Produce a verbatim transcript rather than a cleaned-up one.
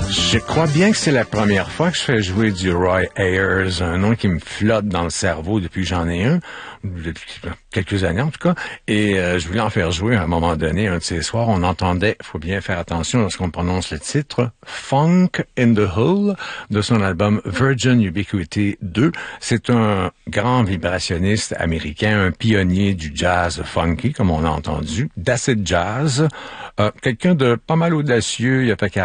Je crois bien que c'est la première fois que je fais jouer du Roy Ayers, un nom qui me flotte dans le cerveau depuis que j'en ai un, depuis quelques années en tout cas, et euh, je voulais en faire jouer à un moment donné, un de ces soirs. On entendait, faut bien faire attention lorsqu'on prononce le titre, Funk in the Hull, de son album Virgin Ubiquity deux. C'est un grand vibrationniste américain, un pionnier du jazz funky, comme on a entendu, d'acid jazz, euh, quelqu'un de pas mal audacieux, il a fait